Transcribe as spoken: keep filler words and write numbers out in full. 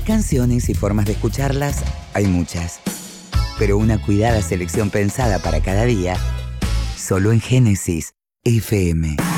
Canciones y formas de escucharlas hay muchas, pero una cuidada selección pensada para cada día, solo en Génesis F M.